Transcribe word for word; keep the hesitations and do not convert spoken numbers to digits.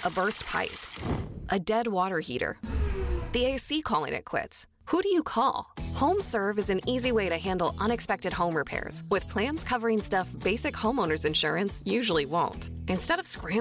A burst pipe. A dead water heater. The A C calling it quits. Who do you call? HomeServe is an easy way to handle unexpected home repairs with plans covering stuff basic homeowners insurance usually won't. Instead of scrambling